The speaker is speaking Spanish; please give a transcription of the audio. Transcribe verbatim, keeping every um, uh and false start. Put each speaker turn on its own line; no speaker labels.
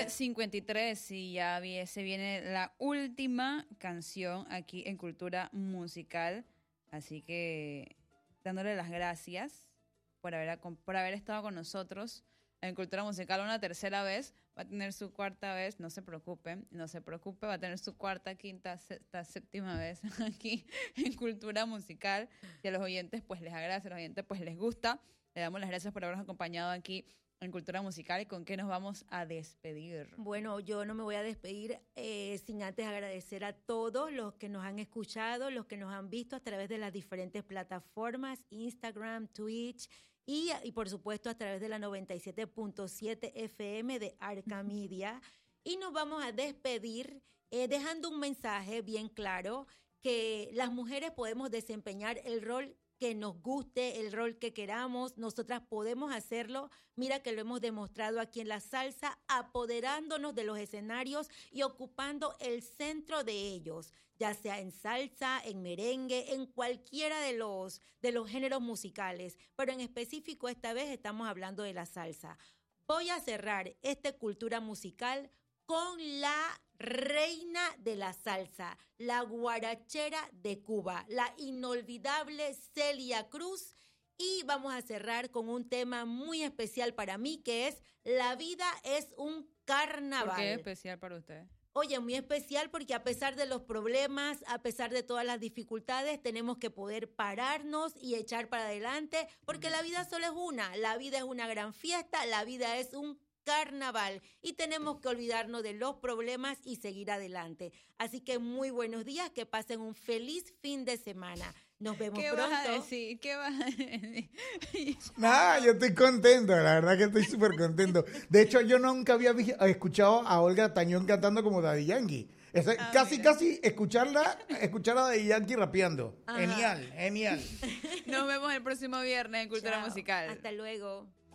ya cincuenta y tres y ya vi- se viene la última canción aquí en Cultura Musical. Así que dándole las gracias por haber, acom- por haber estado con nosotros en Cultura Musical una tercera vez. Va a tener su cuarta vez, no se preocupen, no se preocupe, va a tener su cuarta, quinta, sexta, séptima vez aquí en Cultura Musical. Y a los oyentes pues les agradece, a los oyentes pues les gusta. Le damos las gracias por habernos acompañado aquí en Cultura Musical. ¿Y con qué nos vamos a despedir?
Bueno, yo no me voy a despedir eh, sin antes agradecer a todos los que nos han escuchado, los que nos han visto a través de las diferentes plataformas, Instagram, Twitch y, y por supuesto a través de la noventa y siete punto siete F M de Arca Media. Y nos vamos a despedir eh, dejando un mensaje bien claro que las mujeres podemos desempeñar el rol que nos guste, el rol que queramos, nosotras podemos hacerlo. Mira que lo hemos demostrado aquí en la salsa, apoderándonos de los escenarios y ocupando el centro de ellos, ya sea en salsa, en merengue, en cualquiera de los, de los géneros musicales, pero en específico esta vez estamos hablando de la salsa. Voy a cerrar esta cultura musical con la reina de la salsa, la guarachera de Cuba, la inolvidable Celia Cruz. Y vamos a cerrar con un tema muy especial para mí, que es La vida es un carnaval.
¿Por qué es especial para usted?
Oye, muy especial porque a pesar de los problemas, a pesar de todas las dificultades, tenemos que poder pararnos y echar para adelante, porque la vida solo es una, la vida es una gran fiesta, la vida es un carnaval y tenemos que olvidarnos de los problemas y seguir adelante. Así que muy buenos días, que pasen un feliz fin de semana. Nos vemos
¿Qué
pronto.
vas a decir? ¿Qué vas a decir?
Nada, yo estoy contento, la verdad que estoy súper contento. De hecho, yo nunca había vi- escuchado a Olga Tañón cantando como Daddy Yankee. Esa-
Ah,
casi,
mira.
casi escucharla, escuchar a Daddy Yankee rapeando.
Ajá.
Genial, genial.
Nos vemos el próximo viernes en Cultura
Chao.
Musical.
Hasta luego.